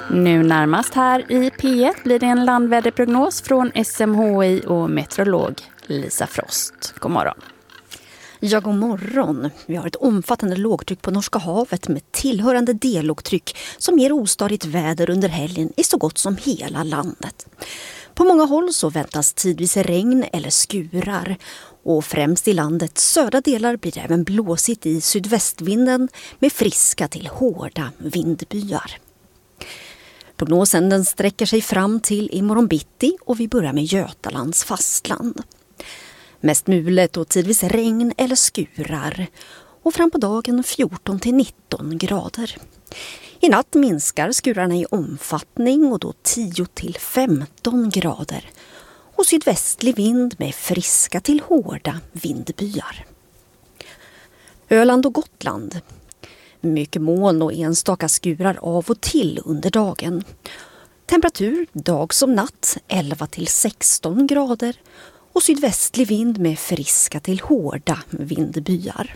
Nu närmast här i P1 blir det en landväderprognos från SMHI och meteorolog Lisa Frost. God morgon. Ja, god morgon. Vi har ett omfattande lågtryck på Norska havet med tillhörande dellågtryck som ger ostadigt väder under helgen i så gott som hela landet. På många håll så väntas tidvis regn eller skurar och främst i landets södra delar blir det även blåsigt i sydvästvinden med friska till hårda vindbyar. Prognosen den sträcker sig fram till imorgon bitti och vi börjar med Götalands fastland. Mest mulet och tidvis regn eller skurar och fram på dagen 14 till 19 grader. I natt minskar skurarna i omfattning och då 10 till 15 grader och sydvästlig vind med friska till hårda vindbyar. Öland och Gotland. Mycket moln och enstaka skurar av och till under dagen. Temperatur dag som natt 11 till 16 grader och sydvästlig vind med friska till hårda vindbyar.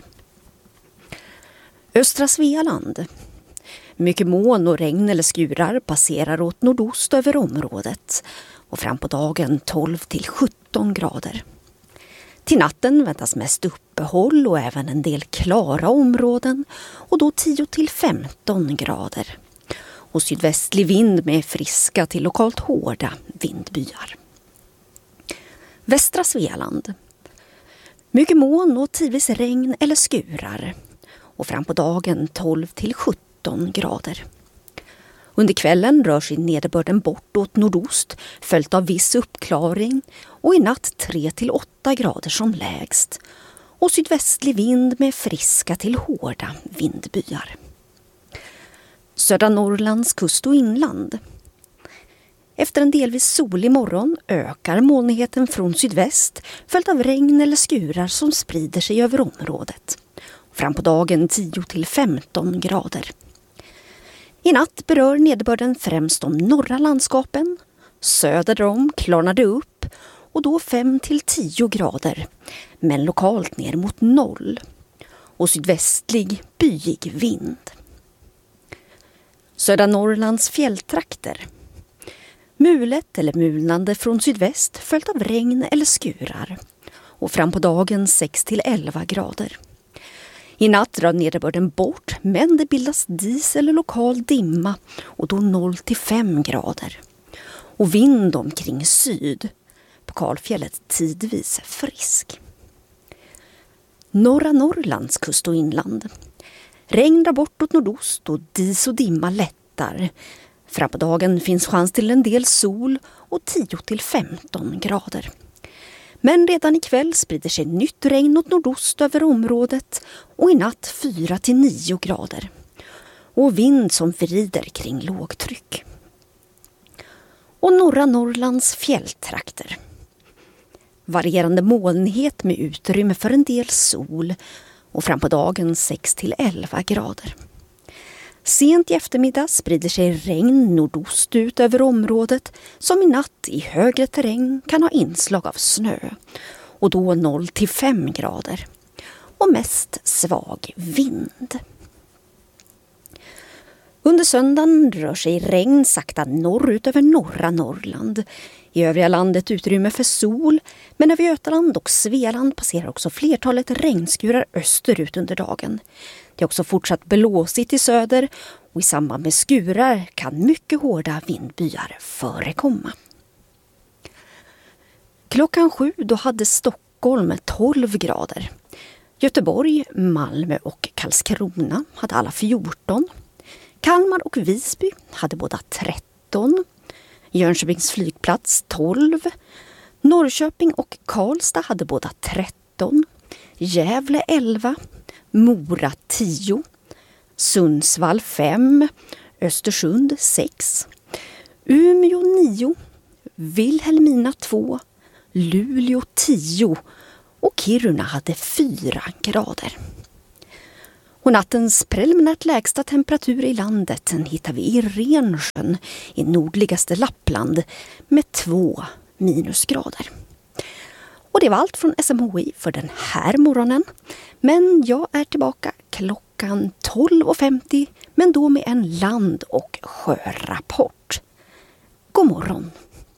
Östra Svealand. Mycket moln och regn eller skurar passerar åt nordost över området och fram på dagen 12 till 17 grader. Till natten väntas mest uppehåll och även en del klara områden och då 10 till 15 grader. Och sydvästlig vind med friska till lokalt hårda vindbyar. Västra Svealand. Mycket moln och tidvis regn eller skurar och fram på dagen 12 till 17 grader. Under kvällen rör sig nederbörden bort åt nordost följt av viss uppklaring och i natt 3 till 8 grader som lägst och sydvästlig vind med friska till hårda vindbyar. Södra Norrlands kust och inland. Efter en delvis solig morgon ökar molnigheten från sydväst följt av regn eller skurar som sprider sig över området. Fram på dagen 10 till 15 grader. I natt berör nederbörden främst de norra landskapen. Söder om klarnar det upp och då 5 till 10 grader. Men lokalt ner mot 0. Och sydvästlig byig vind. Södra Norrlands fjälltrakter. Mulet eller mulnande från sydväst följt av regn eller skurar. Och fram på dagen 6 till 11 grader. I natt drar nederbörden bort men det bildas dis eller lokal dimma och då 0 till 5 grader. Och vind omkring syd. På Kalfjället tidvis frisk. Norra Norrlands kust och inland. Regn drar bort åt nordost och dis och dimma lättar. Fram på dagen finns chans till en del sol och 10 till 15 grader. Men redan ikväll sprider sig nytt regn åt nordost över området och i natt 4 till 9 grader. Och vind som vrider kring lågtryck. Och norra Norrlands fjälltrakter. Varierande molnighet med utrymme för en del sol och fram på dagen 6 till 11 grader. Sent i eftermiddag sprider sig regn nordost ut över området som i natt i högre terräng kan ha inslag av snö och då 0 till 5 grader och mest svag vind. Under söndagen rör sig regn sakta norrut över norra Norrland. I övriga landet utrymme för sol, men över Götaland och Svealand passerar också flertalet regnskurar österut under dagen. Det är också fortsatt blåsigt i söder och i samband med skurar kan mycket hårda vindbyar förekomma. Klockan 7 då hade Stockholm 12 grader. Göteborg, Malmö och Karlskrona hade alla 14. Kalmar och Visby hade båda 13. Jönköpings flygplats 12. Norrköping och Karlstad hade båda 13. Gävle 11. Mora 10. Sundsvall 5. Östersund 6. Umeå 9. Vilhelmina 2. Luleå 10. Och Kiruna hade 4 grader. Och nattens preliminärt lägsta temperatur i landet hittar vi i Rensjön i nordligaste Lappland med 2 minusgrader. Och det var allt från SMHI för den här morgonen. Men jag är tillbaka klockan klockan 12.50, men då med en land- och sjörapport. God morgon!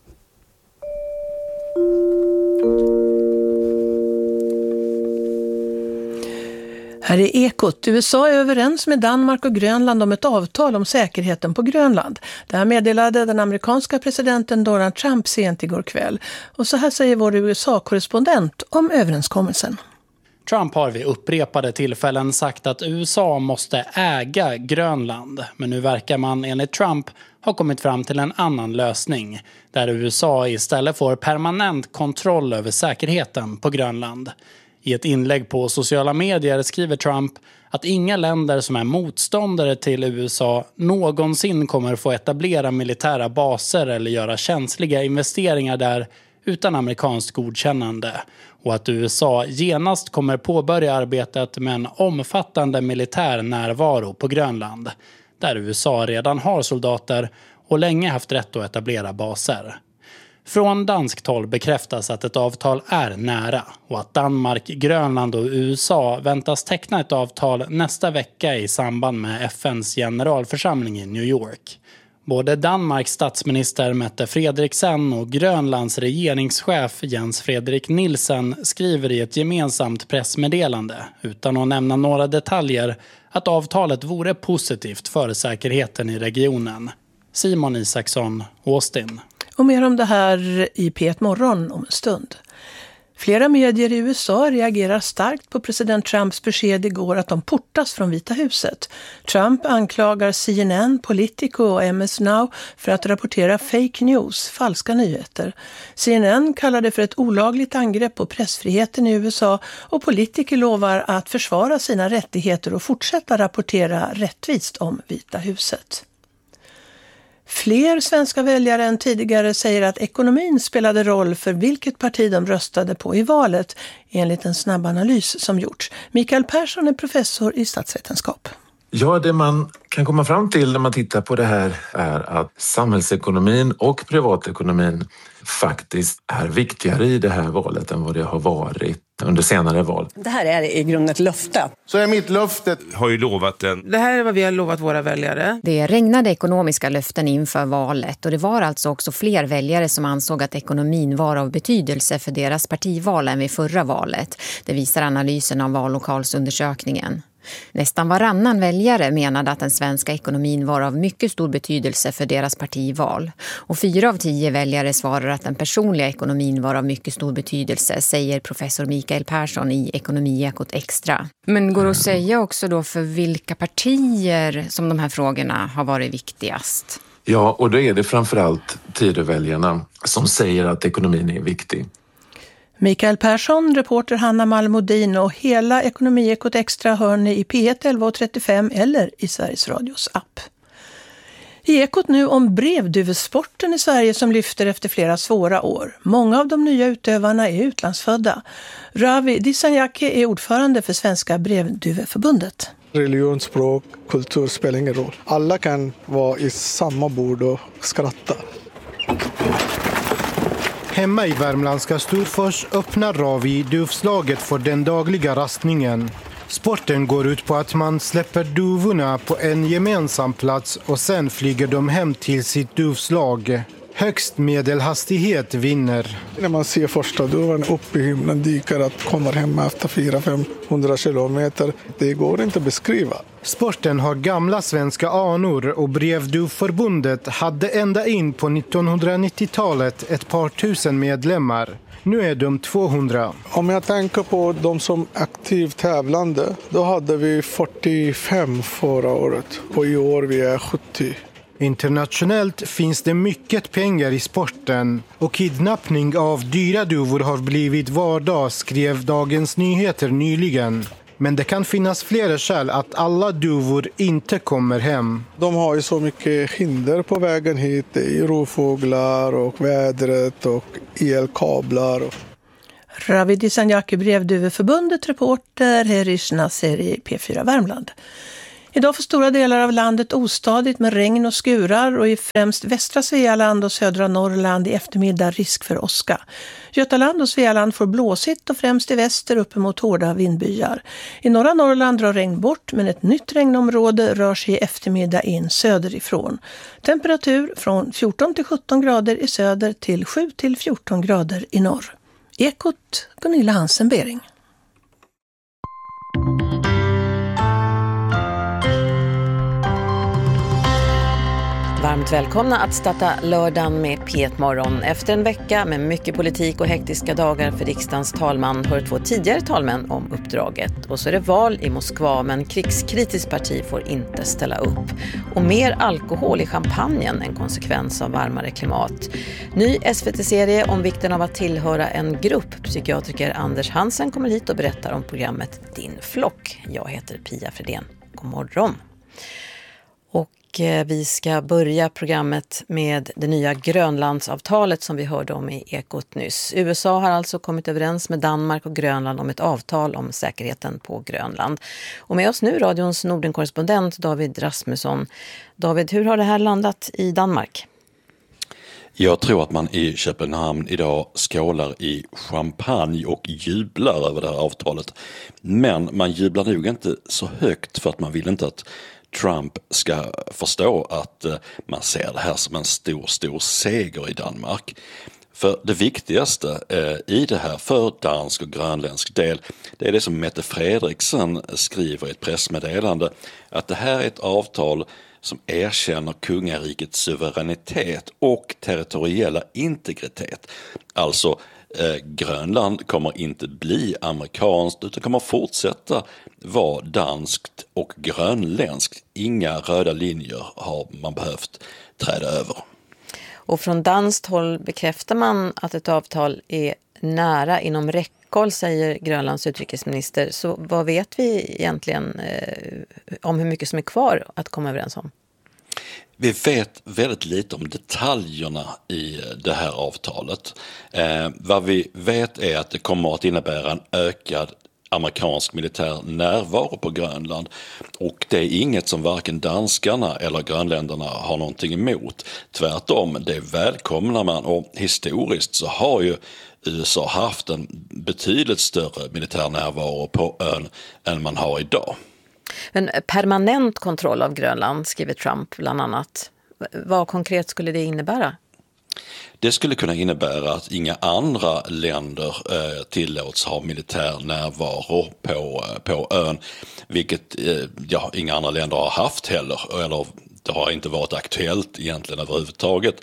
Här är Ekot. USA är överens med Danmark och Grönland om ett avtal om säkerheten på Grönland. Det här meddelade den amerikanska presidenten Donald Trump sent igår kväll. Och så här säger vår USA-korrespondent om överenskommelsen. Trump har vid upprepade tillfällen sagt att USA måste äga Grönland. Men nu verkar man enligt Trump ha kommit fram till en annan lösning. Där USA istället får permanent kontroll över säkerheten på Grönland. I ett inlägg på sociala medier skriver Trump att inga länder som är motståndare till USA någonsin kommer få etablera militära baser eller göra känsliga investeringar där utan amerikanskt godkännande. Och att USA genast kommer påbörja arbetet med en omfattande militär närvaro på Grönland. Där USA redan har soldater och länge haft rätt att etablera baser. Från danskt håll bekräftas att ett avtal är nära och att Danmark, Grönland och USA väntas teckna ett avtal nästa vecka i samband med FNs generalförsamling i New York. Både Danmarks statsminister Mette Frederiksen och Grönlands regeringschef Jens Frederik Nielsen skriver i ett gemensamt pressmeddelande, utan att nämna några detaljer, att avtalet vore positivt för säkerheten i regionen. Simon Isaksson, Austin. Och mer om det här i P1 morgon om en stund. Flera medier i USA reagerar starkt på president Trumps besked igår att de portas från Vita huset. Trump anklagar CNN, Politico och MS Now för att rapportera fake news, falska nyheter. CNN kallar det för ett olagligt angrepp på pressfriheten i USA och Politico lovar att försvara sina rättigheter och fortsätta rapportera rättvist om Vita huset. Fler svenska väljare än tidigare säger att ekonomin spelade roll för vilket parti de röstade på i valet, enligt en snabb analys som gjorts. Mikael Persson är professor i statsvetenskap. Ja, det man kan komma fram till när man tittar på det här är att samhällsekonomin och privatekonomin faktiskt är viktigare i det här valet än vad det har varit under senare val. Det här är i grunden ett löfte. Så är mitt löfte. Har ju lovat den. Det här är vad vi har lovat våra väljare. Det regnade ekonomiska löften inför valet och det var alltså också fler väljare som ansåg att ekonomin var av betydelse för deras partival än vid förra valet. Det visar analysen av vallokalsundersökningen. Nästan varannan väljare menade att den svenska ekonomin var av mycket stor betydelse för deras partival. Och 4 av 10 väljare svarar att den personliga ekonomin var av mycket stor betydelse, säger professor Mikael Persson i Ekonomiekot Extra. Men går det att säga också då för vilka partier som de här frågorna har varit viktigast? Ja, och då är det framförallt Tidöväljarna som säger att ekonomin är viktig. Mikael Persson, reporter Hanna Malmodin och hela Ekonomiekot Extra hör ni i P1 11:35 eller i Sveriges Radios app. I Ekot nu om brevduvesporten i Sverige som lyfter efter flera svåra år. Många av de nya utövarna är utlandsfödda. Ravi Dissanjaki är ordförande för Svenska brevduveförbundet. Religion, språk, kultur spelar ingen roll. Alla kan vara i samma bord och skratta. Hemma i värmländska Storfors öppnar Ravi duvslaget för den dagliga rastningen. Sporten går ut på att man släpper duvorna på en gemensam plats och sen flyger de hem till sitt duvslag. Högst medelhastighet vinner. När man ser första duvan upp i himlen dyker att komma hem efter 400-500 kilometer. Det går inte att beskriva. Sporten har gamla svenska anor och Brevduvförbundet hade ända in på 1990-talet ett par tusen medlemmar. Nu är de 200. Om jag tänker på de som aktivt tävlande, då hade vi 45 förra året och i år vi är 70. Internationellt finns det mycket pengar i sporten och kidnappning av dyra duvor har blivit vardag, skrev Dagens Nyheter nyligen. Men det kan finnas flera skäl att alla duvor inte kommer hem. De har ju så mycket hinder på vägen hit. Det är rovfåglar och vädret och elkablar. Ravi Dissanjaki, brevduveförbundet, reporter Herish Nasser i P4 Värmland. Idag får stora delar av landet ostadigt med regn och skurar och i främst västra Svealand och södra Norrland i eftermiddag risk för åska. Götaland och Svealand får blåsigt och främst i väster uppemot hårda vindbyar. I norra Norrland drar regn bort men ett nytt regnområde rör sig i eftermiddag in söderifrån. Temperatur från 14 till 17 grader i söder till 7 till 14 grader i norr. Ekot Gunilla Hansen-Bering. Varmt välkomna att starta lördagen med P1 Morgon. Efter en vecka med mycket politik och hektiska dagar för riksdagens talman hör 2 tidigare talmän om uppdraget. Och så är det val i Moskva, men krigskritiskt parti får inte ställa upp. Och mer alkohol i champagnen, en konsekvens av varmare klimat. Ny SVT-serie om vikten av att tillhöra en grupp. Psykiatriker Anders Hansen kommer hit och berättar om programmet Din flock. Jag heter Pia Fredén. God morgon. Och vi ska börja programmet med det nya Grönlandsavtalet som vi hörde om i Ekot nyss. USA har alltså kommit överens med Danmark och Grönland om ett avtal om säkerheten på Grönland. Och med oss nu radions Nordenkorrespondent David Rasmusson. David, hur har det här landat i Danmark? Jag tror att man i Köpenhamn idag skålar i champagne och jublar över det här avtalet. Men man jublar nog inte så högt för att man vill inte att Trump ska förstå att man ser det här som en stor seger i Danmark. För det viktigaste i det här för dansk och grönländsk del, det är det som Mette Frederiksen skriver i ett pressmeddelande, att det här är ett avtal som erkänner kungarikets suveränitet och territoriella integritet. Alltså Grönland kommer inte bli amerikanskt utan kommer fortsätta vara danskt och grönländskt. Inga röda linjer har man behövt träda över. Och från danskt håll bekräftar man att ett avtal är nära inom räckhåll, säger Grönlands utrikesminister. Så vad vet vi egentligen om hur mycket som är kvar att komma överens om? Vi vet väldigt lite om detaljerna i det här avtalet. Vad vi vet är att det kommer att innebära en ökad amerikansk militär närvaro på Grönland. Och det är inget som varken danskarna eller grönländerna har någonting emot. Tvärtom, det välkomnar man, och historiskt så har ju USA haft en betydligt större militär närvaro på ön än man har idag. Men permanent kontroll av Grönland, skriver Trump bland annat. Vad konkret skulle det innebära? Det skulle kunna innebära att inga andra länder tillåts ha militär närvaro på ön, vilket inga andra länder har haft heller, eller det har inte varit aktuellt egentligen överhuvudtaget.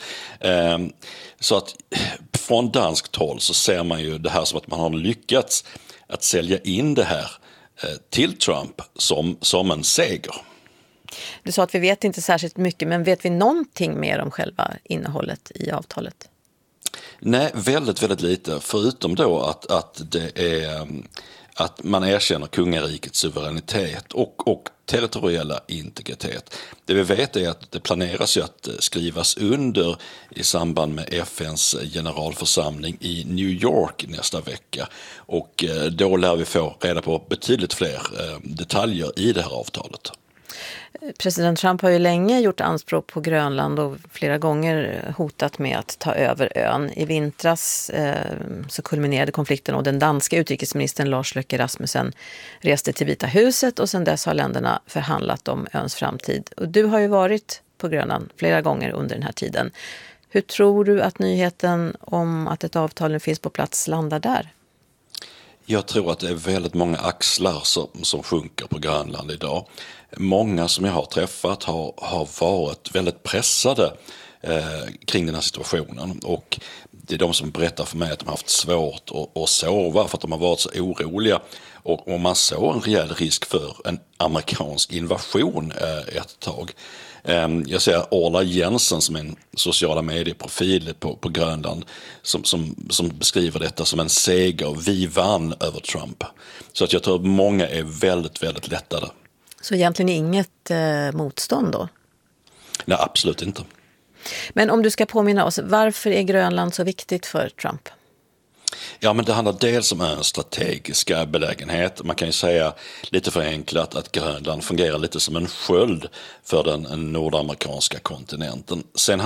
Så att från danskt håll så ser man ju det här som att man har lyckats att sälja in det här till Trump som en seger. Du sa att vi vet inte särskilt mycket, men vet vi någonting mer om själva innehållet i avtalet? Nej, väldigt, väldigt lite. Förutom då att det är att man erkänner kungarikets suveränitet och territoriella integritet. Det vi vet är att det planeras ju att skrivas under i samband med FNs generalförsamling i New York nästa vecka. Och då lär vi få reda på betydligt fler detaljer i det här avtalet. President Trump har ju länge gjort anspråk på Grönland och flera gånger hotat med att ta över ön. I vintras så kulminerade konflikten och den danska utrikesministern Lars Løkke Rasmussen reste till Vita huset, och sedan dess har länderna förhandlat om öns framtid. Och du har ju varit på Grönland flera gånger under den här tiden. Hur tror du att nyheten om att ett avtal nu finns på plats landar där? Jag tror att det är väldigt många axlar som sjunker på Grönland idag. Många som jag har träffat har varit väldigt pressade kring den här situationen, och det är de som berättar för mig att de har haft svårt att sova för att de har varit så oroliga, och man såg en rejäl risk för en amerikansk invasion ett tag. Jag ser Orla Jensen som en sociala medieprofil på Grönland som beskriver detta som en seger. Vi vann över Trump. Så att jag tror att många är väldigt, väldigt lättade. Så egentligen inget motstånd då? Nej, absolut inte. Men om du ska påminna oss, varför är Grönland så viktigt för Trump? Ja, men det handlar dels om en strategiska belägenhet. Man kan ju säga lite förenklat att Grönland fungerar lite som en sköld för den nordamerikanska kontinenten. Sen